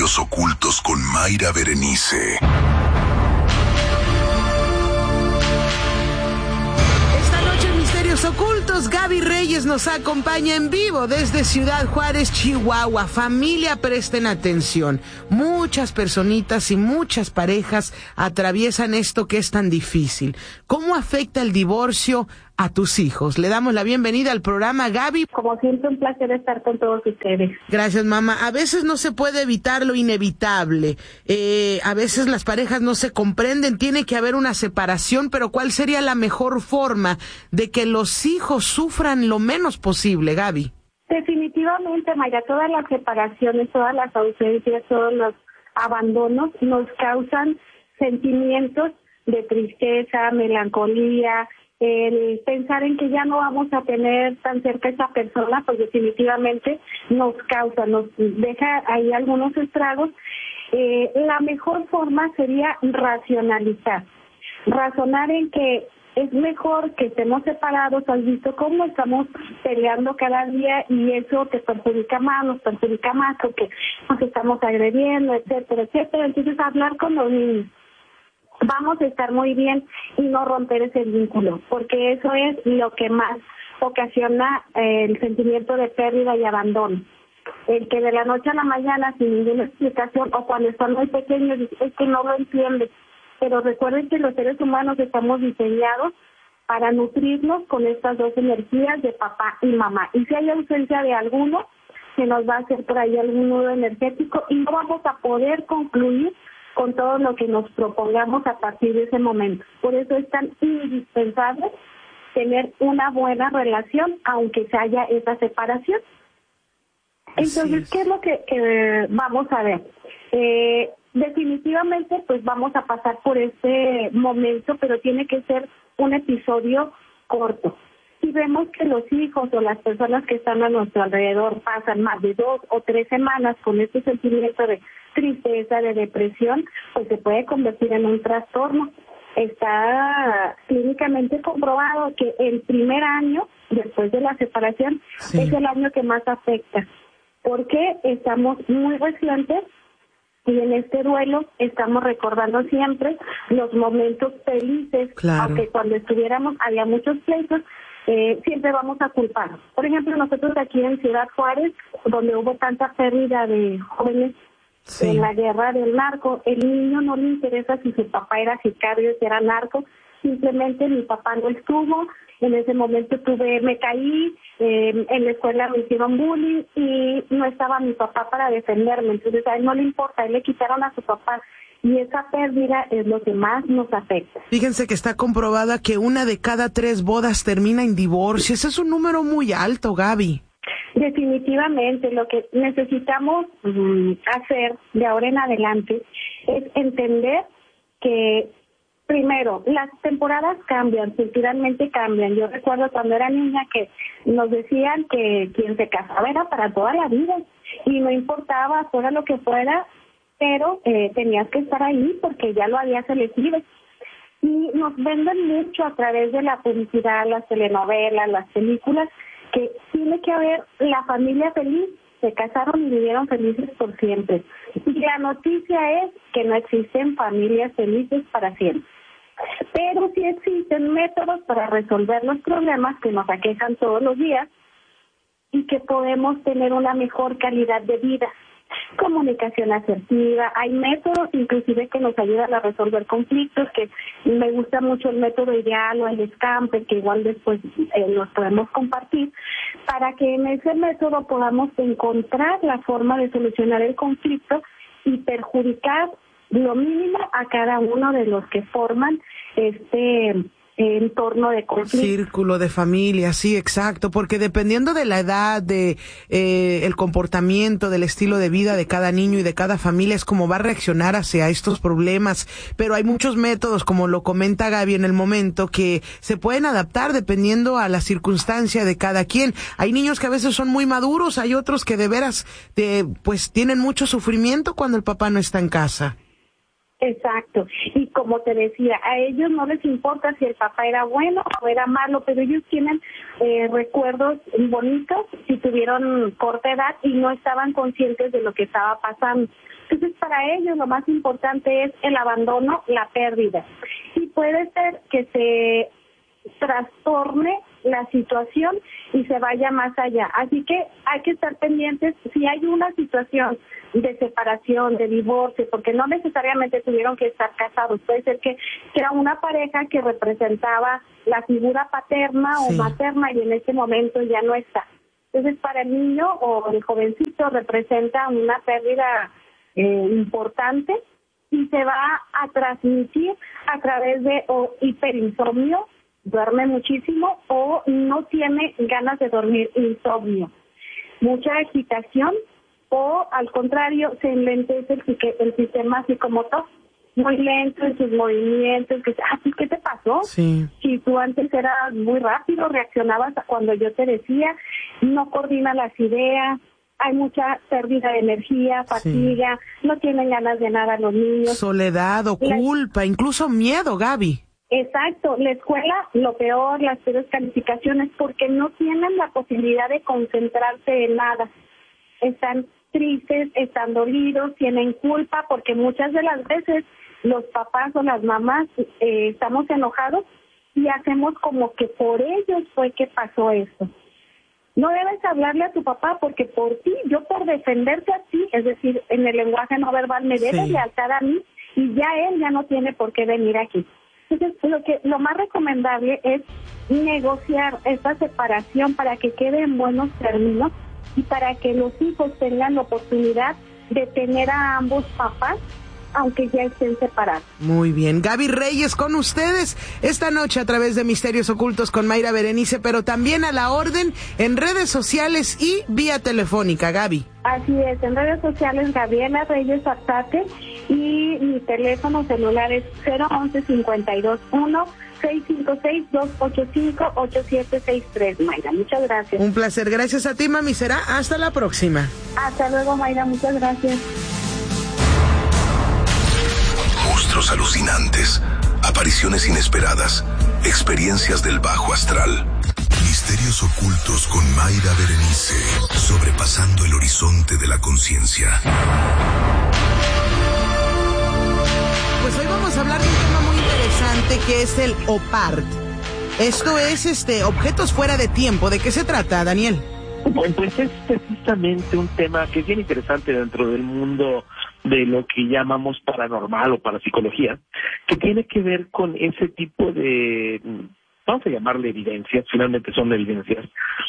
Misterios Ocultos con Mayra Berenice. Esta noche en Misterios Ocultos, Gaby Reyes nos acompaña en vivo desde Ciudad Juárez, Chihuahua. Familia, presten atención. Muchas personitas y muchas parejas atraviesan esto que es tan difícil. ¿Cómo afecta el divorcio a tus hijos? Le damos la bienvenida al programa, Gaby. Como siempre, un placer estar con todos ustedes. Gracias, mamá. A veces no se puede evitar lo inevitable. A veces las parejas no se comprenden, tiene que haber una separación, pero ¿cuál sería la mejor forma de que los hijos sufran lo menos posible, Gaby? Definitivamente, Mayra, todas las separaciones, todas las ausencias, todos los abandonos nos causan sentimientos de tristeza, melancolía, el pensar en que ya no vamos a tener tan cerca a esa persona, pues definitivamente nos deja ahí algunos estragos. La mejor forma sería razonar en que es mejor que estemos separados. Has visto cómo estamos peleando cada día y eso te perjudica más, nos perjudica más porque nos estamos agrediendo, etcétera, etcétera. Entonces, hablar con los niños. Vamos a estar muy bien y no romper ese vínculo, porque eso es lo que más ocasiona el sentimiento de pérdida y abandono. El que de la noche a la mañana, sin ninguna explicación, o cuando están muy pequeños, es que no lo entienden. Pero recuerden que los seres humanos estamos diseñados para nutrirnos con estas dos energías de papá y mamá. Y si hay ausencia de alguno, se nos va a hacer por ahí algún nudo energético y no vamos a poder concluir con todo lo que nos propongamos a partir de ese momento. Por eso es tan indispensable tener una buena relación, aunque se haya esa separación. Entonces, ¿qué es lo que vamos a ver? Definitivamente, pues vamos a pasar por este momento, pero tiene que ser un episodio corto. Si vemos que los hijos o las personas que están a nuestro alrededor pasan más de 2 o 3 semanas con este sentimiento de tristeza, de depresión, pues se puede convertir en un trastorno. Está clínicamente comprobado que el primer año después de la separación es el año que más afecta, porque estamos muy recientes y en este duelo estamos recordando siempre los momentos felices, aunque cuando estuviéramos había muchos pleitos, siempre vamos a culpar. Por ejemplo, nosotros aquí en Ciudad Juárez, donde hubo tanta pérdida de jóvenes en la guerra del narco, el niño no le interesa si su papá era sicario, si era narco, simplemente mi papá no estuvo, en ese momento me caí, en la escuela me hicieron bullying y no estaba mi papá para defenderme, entonces a él no le importa, a él le quitaron a su papá. Y esa pérdida es lo que más nos afecta. Fíjense que está comprobada que 1 de cada 3 bodas termina en divorcio. Ese es un número muy alto, Gaby. Definitivamente, lo que necesitamos hacer de ahora en adelante es entender que, primero, las temporadas cambian, culturalmente cambian. Yo recuerdo cuando era niña que nos decían que quien se casaba era para toda la vida y no importaba, fuera lo que fuera, pero tenías que estar ahí porque ya lo habías elegido. Y nos venden mucho a través de la publicidad, las telenovelas, las películas, que tiene que haber la familia feliz, se casaron y vivieron felices por siempre. Y la noticia es que no existen familias felices para siempre. Pero sí existen métodos para resolver los problemas que nos aquejan todos los días y que podemos tener una mejor calidad de vida. Comunicación asertiva, hay métodos inclusive que nos ayudan a resolver conflictos, que me gusta mucho el método ideal o el escampe, que igual después los podemos compartir, para que en ese método podamos encontrar la forma de solucionar el conflicto y perjudicar lo mínimo a cada uno de los que forman este entorno de conflicto. Círculo de familia, sí, exacto, porque dependiendo de la edad, de el comportamiento, del estilo de vida de cada niño y de cada familia es como va a reaccionar hacia estos problemas, pero hay muchos métodos, como lo comenta Gaby en el momento, que se pueden adaptar dependiendo a la circunstancia de cada quien. Hay niños que a veces son muy maduros, hay otros que de veras pues tienen mucho sufrimiento cuando el papá no está en casa. Exacto. Y como te decía, a ellos no les importa si el papá era bueno o era malo, pero ellos tienen recuerdos bonitos si tuvieron corta edad y no estaban conscientes de lo que estaba pasando. Entonces, para ellos lo más importante es el abandono, la pérdida. Y puede ser que se trastorne la situación y se vaya más allá. Así que hay que estar pendientes si hay una situación de separación, de divorcio, porque no necesariamente tuvieron que estar casados. Puede ser que era una pareja que representaba la figura paterna o materna y en este momento ya no está. Entonces, para el niño o el jovencito representa una pérdida importante y se va a transmitir a través de hiperinsomnio, duerme muchísimo o no tiene ganas de dormir, insomnio, mucha agitación o al contrario se enlentece el sistema psicomotor, muy lento en sus movimientos, ¿qué te pasó? Sí. Si tú antes eras muy rápido, reaccionabas cuando yo te decía, no coordina las ideas, hay mucha pérdida de energía, fatiga, no tienen ganas de nada los niños. Soledad o culpa, incluso miedo, Gaby. Exacto, la escuela, lo peor, las peores calificaciones, porque no tienen la posibilidad de concentrarse en nada. Están tristes, están dolidos, tienen culpa, porque muchas de las veces los papás o las mamás estamos enojados y hacemos como que por ellos fue que pasó esto. No debes hablarle a tu papá porque por ti, yo por defenderte a ti, es decir, en el lenguaje no verbal, me debes lealtad a mí y ya él ya no tiene por qué venir aquí. Entonces, lo más recomendable es negociar esta separación para que quede en buenos términos y para que los hijos tengan la oportunidad de tener a ambos papás, aunque ya estén separados. Muy bien. Gaby Reyes con ustedes esta noche a través de Misterios Ocultos con Mayra Berenice, pero también a la orden en redes sociales y vía telefónica, Gaby. Así es, en redes sociales Gabriela Reyes Arzate y mi teléfono celular es 011-521 656-285-8763, Mayra. Muchas gracias. Un placer. Gracias a ti, mami. Será hasta la próxima. Hasta luego, Mayra. Muchas gracias. Monstruos alucinantes, apariciones inesperadas, experiencias del bajo astral. Misterios ocultos con Mayra Berenice, sobrepasando el horizonte de la conciencia. Pues hoy vamos a hablar de un tema muy interesante que es el OPART. Esto es objetos fuera de tiempo. ¿De qué se trata, Daniel? Pues es precisamente un tema que es bien interesante dentro del mundo de lo que llamamos paranormal o parapsicología, que tiene que ver con ese tipo de, vamos a llamarle evidencias, finalmente son evidencias,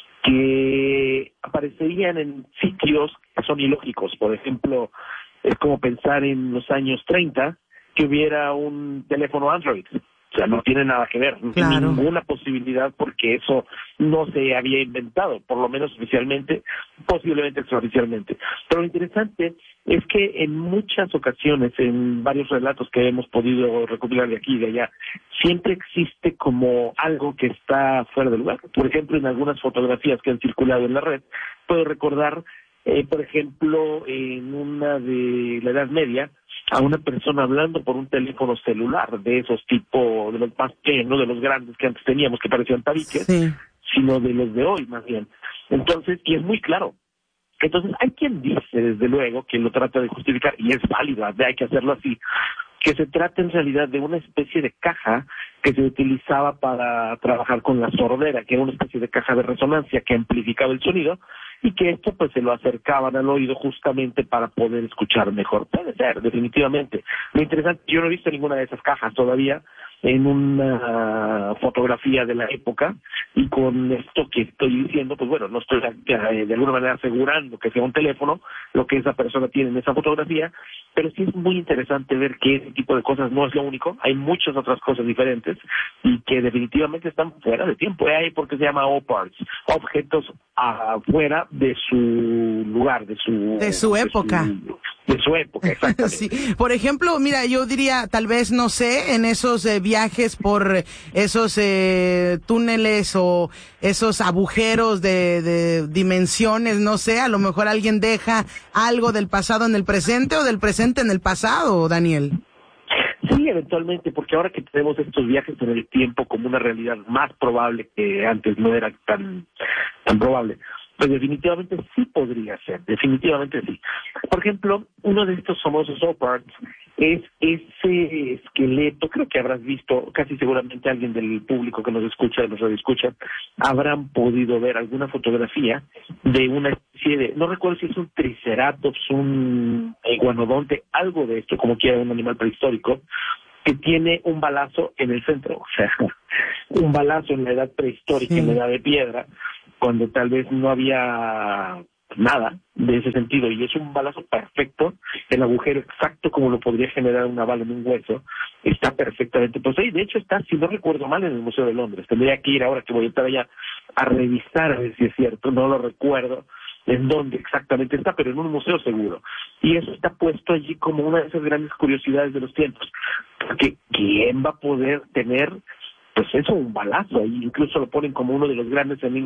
que aparecerían en sitios que son ilógicos. Por ejemplo, es como pensar en los años 30 que hubiera un teléfono Android. O sea, no tiene nada que ver, no tiene ninguna posibilidad porque eso no se había inventado, por lo menos oficialmente, posiblemente extraoficialmente. Pero lo interesante es que en muchas ocasiones, en varios relatos que hemos podido recopilar de aquí y de allá, siempre existe como algo que está fuera de lugar. Por ejemplo, en algunas fotografías que han circulado en la red, puedo recordar, por ejemplo, en una de la Edad Media, a una persona hablando por un teléfono celular de esos tipos, de los más no de los grandes que antes teníamos, que parecían tabiques, sino de los de hoy más bien. Entonces, y es muy claro. Entonces, hay quien dice, desde luego, que lo trata de justificar, y es válido, hay que hacerlo así, que se trata en realidad de una especie de caja que se utilizaba para trabajar con la sordera, que era una especie de caja de resonancia que amplificaba el sonido, y que esto pues se lo acercaban al oído justamente para poder escuchar mejor. Puede ser, definitivamente. Lo interesante, yo no he visto ninguna de esas cajas todavía en una fotografía de la época, y con esto que estoy diciendo, pues bueno, no estoy de alguna manera asegurando que sea un teléfono lo que esa persona tiene en esa fotografía, pero sí es muy interesante ver que ese tipo de cosas no es lo único, hay muchas otras cosas diferentes y que definitivamente están fuera de tiempo. Hay porque se llama OPARTs, objetos afuera de su lugar, de su época. De su época, exactamente. Sí. Por ejemplo, mira, yo diría, tal vez, no sé, en esos viajes por esos túneles o esos agujeros de dimensiones, no sé, a lo mejor alguien deja algo del pasado en el presente o del presente en el pasado, Daniel. Sí, eventualmente, porque ahora que tenemos estos viajes en el tiempo como una realidad más probable que antes no era tan probable, pues definitivamente sí podría ser, definitivamente sí. Por ejemplo, uno de estos famosos OPARTs es ese esqueleto, creo que habrás visto, casi seguramente alguien del público que nos escucha, de los radioescuchas, habrán podido ver alguna fotografía de una especie de, no recuerdo si es un triceratops, un iguanodonte, algo de esto, como quiera, un animal prehistórico, que tiene un balazo en el centro, o sea, un balazo en la edad prehistórica, en la edad de piedra, cuando tal vez no había nada de ese sentido, y es un balazo perfecto, el agujero exacto como lo podría generar una bala en un hueso, está perfectamente, pues ahí de hecho está, si no recuerdo mal, en el Museo de Londres. Tendría que ir ahora que voy a estar allá a revisar a ver si es cierto, no lo recuerdo en dónde exactamente está, pero en un museo seguro. Y eso está puesto allí como una de esas grandes curiosidades de los tiempos, porque ¿quién va a poder tener, pues eso, un balazo? Y incluso lo ponen como uno de los grandes enigmas